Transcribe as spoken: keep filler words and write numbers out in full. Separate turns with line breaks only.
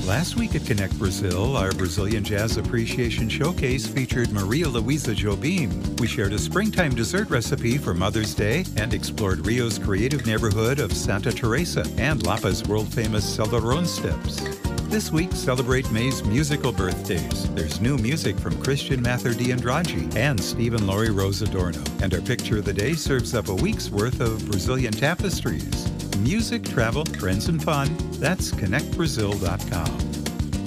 Last week at Connect Brazil, our Brazilian Jazz Appreciation Showcase featured Maria Luisa Jobim. We shared a springtime dessert recipe for Mother's Day and explored Rio's creative neighborhood of Santa Teresa and Lapa's world-famous Celarón steps. This week, celebrate May's musical birthdays. There's new music from Christian Mather D'Andrade and Stephen Laurie Rose Adorno. And our picture of the day serves up a week's worth of Brazilian tapestries. Music, travel, trends, and fun. That's connect brazil dot com.